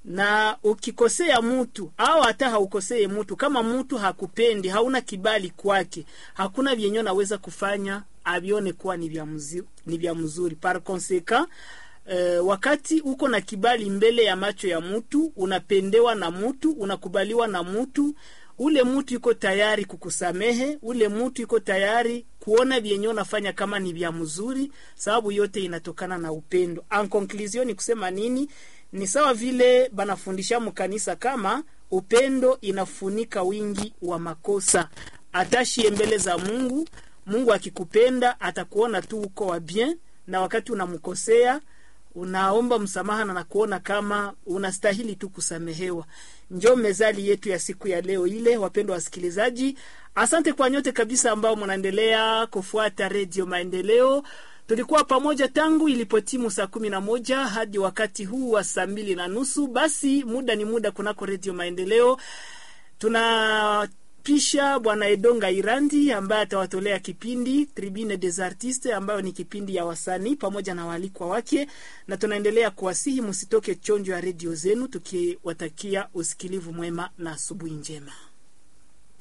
Na ukikosea mtu au hata haukosee mtu, kama mtu hakupendi, hauna kibali kwake, hakuna vyenye naweza kufanya avione kuwa ni vya mzuri. Par conséquent, wakati uko na kibali mbele ya macho ya mtu, unapendewa na mtu, unakubaliwa na mtu, ule mtu yuko tayari kukusamehe, ule mtu yuko tayari kuona vyenye unafanya kama ni vya mzuri, sababu yote inatokana na upendo. En conclusion ni kusema nini? Ni sawa vile banafundisha mkanisa kama upendo inafunika wingi wa makosa. Atashi mbele za Mungu, Mungu akikupenda atakuona tu uko wa bien, na wakati unamkosea unaomba msamaha na kuona kama unastahili tu kusamehewa. Njoo mezali yetu ya siku ya leo ile, wapendwa wasikilizaji. Asante kwa nyote kabisa ambao mnaendelea kufuata Radio Maendeleo. Tulikuwa pamoja tangu ilipotimu saa 11 hadi wakati huu wa saa 2:30. Basi muda ni muda kunako Radio Maendeleo. Tunapisha Bwana Edonga Irandi ambaye atawatolea kipindi Tribune des Artistes, ambayo ni kipindi ya wasanii pamoja na walikwa wake, na tunaendelea kuwasihi msitoke chonjo ya radio zenu, tukiwatakia usikilivu mwema na asubuhi njema.